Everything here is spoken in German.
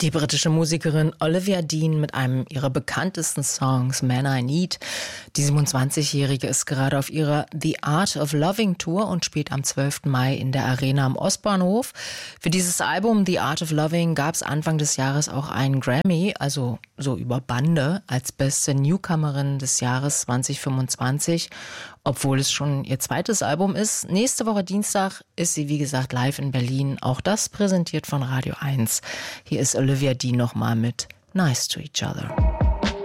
Die britische Musikerin Olivia Dean mit einem ihrer bekanntesten Songs, Man I Need. Die 27-Jährige ist gerade auf ihrer The Art of Loving Tour und spielt am 12. Mai in der Arena am Ostbahnhof. Für dieses Album The Art of Loving gab es Anfang des Jahres auch einen Grammy, also so über Bande, als beste Newcomerin des Jahres 2025. Obwohl es schon ihr zweites Album ist. Nächste Woche Dienstag ist sie, wie gesagt, live in Berlin. Auch das präsentiert von Radio 1. Hier ist Olivia Dean nochmal mit Nice to Each Other.